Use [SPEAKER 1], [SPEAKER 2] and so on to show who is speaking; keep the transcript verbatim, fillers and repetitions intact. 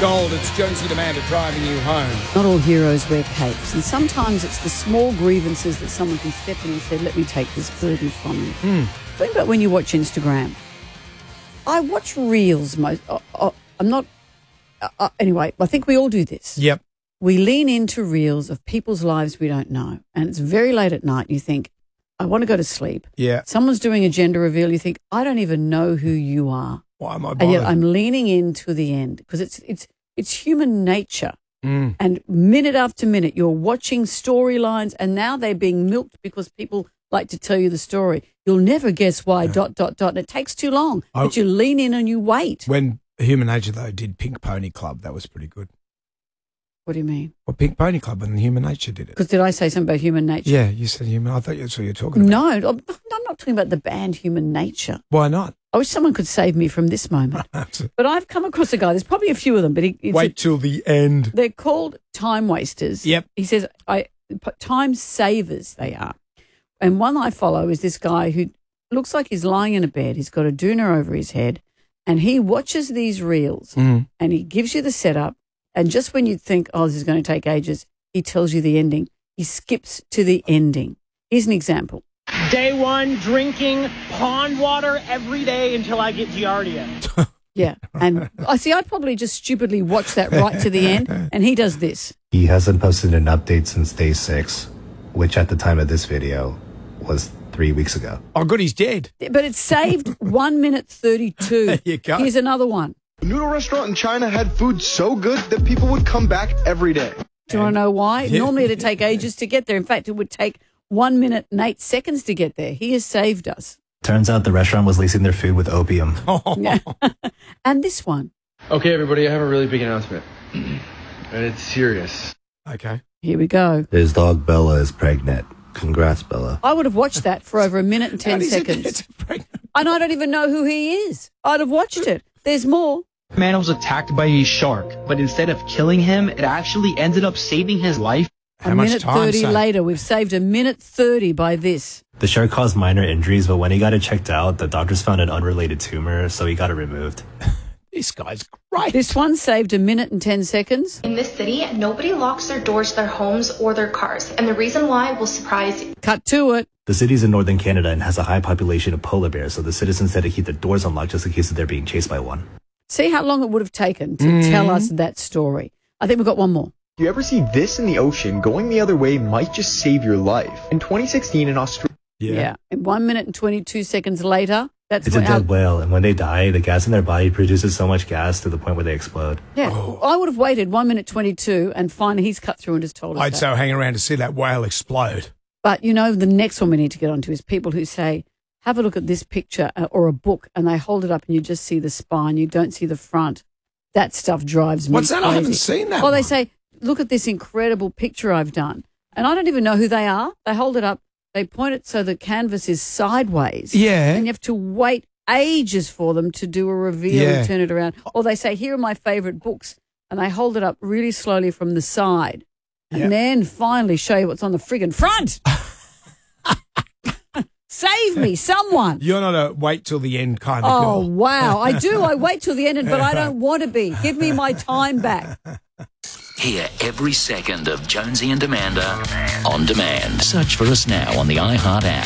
[SPEAKER 1] Gold, it's Jonesy and Amanda driving you home.
[SPEAKER 2] Not all heroes wear capes, and sometimes it's the small grievances that someone can step in and say, let me take this burden from you.
[SPEAKER 1] Mm.
[SPEAKER 2] Think about when you watch Instagram. I watch reels most. Uh, uh, I'm not. Uh, uh, anyway, I think we all do this.
[SPEAKER 1] Yep.
[SPEAKER 2] We lean into reels of people's lives we don't know, and it's very late at night. You think, I want to go to sleep.
[SPEAKER 1] Yeah.
[SPEAKER 2] Someone's doing a gender reveal. You think, I don't even know who you are.
[SPEAKER 1] Why am I bothered?
[SPEAKER 2] And yet I'm leaning into the end because it's it's it's human nature.
[SPEAKER 1] Mm.
[SPEAKER 2] And minute after minute, you're watching storylines, and now they're being milked because people like to tell you the story. You'll never guess why,
[SPEAKER 1] Yeah.
[SPEAKER 2] dot, dot, dot. And it takes too long,
[SPEAKER 1] I-
[SPEAKER 2] but you lean in and you wait.
[SPEAKER 1] When Human Nature, though, did Pink Pony Club, that was pretty good.
[SPEAKER 2] What do you mean?
[SPEAKER 1] Well, Pink Pony Club when Human Nature did it.
[SPEAKER 2] Because did I say something about human nature?
[SPEAKER 1] Yeah, you said human. I thought that's what you were talking about.
[SPEAKER 2] No, I'm I'm not talking about the band Human Nature.
[SPEAKER 1] Why not?
[SPEAKER 2] I wish someone could save me from this moment. But I've come across a guy, there's probably a few of them, but he, it's
[SPEAKER 1] Wait
[SPEAKER 2] a,
[SPEAKER 1] till the end.
[SPEAKER 2] they're called time wasters.
[SPEAKER 1] Yep.
[SPEAKER 2] He says, I time savers they are. And one I follow is this guy who looks like he's lying in a bed. He's got a doona over his head, and he watches these reels,
[SPEAKER 1] Mm.
[SPEAKER 2] and he gives you the setup. And just when you think, oh, this is going to take ages, he tells you the ending. He skips to the ending. Here's an example.
[SPEAKER 3] Day one, drinking pond water every day until I get Giardia.
[SPEAKER 2] Yeah. And I see, I'd probably just stupidly watch that right to the end, and he does this.
[SPEAKER 4] He hasn't posted an update since day six, which at the time of this video was three weeks ago.
[SPEAKER 1] Oh, good, he's dead.
[SPEAKER 2] But it's saved one minute thirty-two.
[SPEAKER 1] There you go.
[SPEAKER 2] Here's another one.
[SPEAKER 5] A noodle restaurant in China had food so good that people would come back every day.
[SPEAKER 2] Do you want to know why?
[SPEAKER 1] Yeah.
[SPEAKER 2] Normally it'd take ages to get there. In fact, it would take one minute and eight seconds to get there. He has saved us.
[SPEAKER 4] Turns out the restaurant was lacing their food with opium.
[SPEAKER 2] Yeah. And this one.
[SPEAKER 6] Okay, everybody, I have a really big announcement. And it's serious.
[SPEAKER 1] Okay.
[SPEAKER 2] Here we go.
[SPEAKER 4] His dog Bella is pregnant. Congrats, Bella.
[SPEAKER 2] I would have watched that for over a minute and ten
[SPEAKER 1] How does it
[SPEAKER 2] seconds.
[SPEAKER 1] get pregnant?
[SPEAKER 2] And I don't even know who he is. I'd have watched it. There's more.
[SPEAKER 7] Man was attacked by a shark, but instead of killing him, it actually ended up saving his life.
[SPEAKER 1] How
[SPEAKER 2] a
[SPEAKER 1] much
[SPEAKER 2] minute
[SPEAKER 1] time
[SPEAKER 2] thirty
[SPEAKER 1] saved?
[SPEAKER 2] later, we've saved a minute thirty by this.
[SPEAKER 4] The shark caused minor injuries, but when he got it checked out, the doctors found an unrelated tumor, so he got it removed.
[SPEAKER 1] This guy's great.
[SPEAKER 2] This one saved a minute and ten seconds.
[SPEAKER 8] In this city, nobody locks their doors to their homes or their cars, and the reason why will surprise you.
[SPEAKER 2] Cut to it.
[SPEAKER 4] The city's in northern Canada and has a high population of polar bears, so the citizens had to keep their doors unlocked just in case they're being chased by one.
[SPEAKER 2] See how long it would have taken to
[SPEAKER 1] Mm.
[SPEAKER 2] tell us that story. I think we've got one more.
[SPEAKER 5] You ever see this in the ocean? Going the other way might just save your life. In twenty sixteen in Australia.
[SPEAKER 1] Yeah.
[SPEAKER 2] And one minute and twenty-two seconds later, that's
[SPEAKER 4] It's
[SPEAKER 2] what
[SPEAKER 4] a dead
[SPEAKER 2] our-
[SPEAKER 4] whale, and when they die, the gas in their body produces so much gas to the point where they explode.
[SPEAKER 2] Yeah,
[SPEAKER 1] Oh.
[SPEAKER 2] I would have waited one minute twenty-two, and finally he's cut through and just told us
[SPEAKER 1] I'd
[SPEAKER 2] that.
[SPEAKER 1] so hang around to see that whale explode.
[SPEAKER 2] But you know, the next one we need to get onto is people who say, "Have a look at this picture uh, or a book," and they hold it up, and you just see the spine, you don't see the front. That stuff drives me
[SPEAKER 1] What's that?
[SPEAKER 2] crazy.
[SPEAKER 1] I haven't seen that.
[SPEAKER 2] Or they
[SPEAKER 1] one.
[SPEAKER 2] say, "Look at this incredible picture I've done," and I don't even know who they are. They hold it up, they point it so the canvas is sideways.
[SPEAKER 1] Yeah.
[SPEAKER 2] And you have to wait ages for them to do a reveal
[SPEAKER 1] Yeah.
[SPEAKER 2] and turn it around. Or they say, "Here are my favorite books," and they hold it up really slowly from the side, and
[SPEAKER 1] Yep.
[SPEAKER 2] then finally show you what's on the friggin' front. Save me, someone.
[SPEAKER 1] You're not a wait till the end kind of
[SPEAKER 2] Oh,
[SPEAKER 1] girl.
[SPEAKER 2] wow. I do. I wait till the end, but I don't want to be. Give me my time back.
[SPEAKER 9] Hear every second of Jonesy and Amanda on demand. Search for us now on the iHeart app.